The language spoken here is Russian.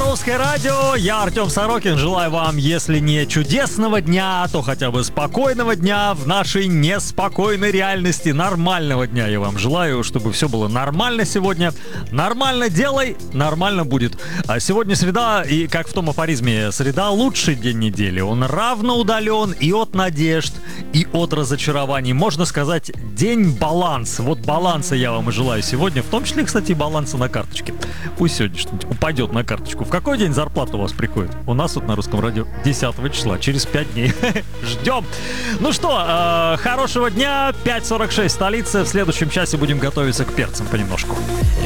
Русское радио, я Артем Сорокин. Желаю вам, если не чудесного дня, то хотя бы спокойного дня в нашей неспокойной реальности. Нормального дня я вам желаю, чтобы все было нормально сегодня. Нормально делай, нормально будет. А сегодня среда, и как в том афоризме, среда — лучший день недели. Он равно удален и от надежд, и от разочарований. Можно сказать, день баланс. Вот баланса я вам и желаю сегодня, в том числе, кстати, баланса на карточке. Пусть сегодня что-нибудь упадет на карточку. В какой день зарплата у вас приходит? У нас вот на Русском радио 10 числа, через 5 дней. Ждем. Ну что, хорошего дня. 5:46 столица. В следующем часе будем готовиться к перцам понемножку.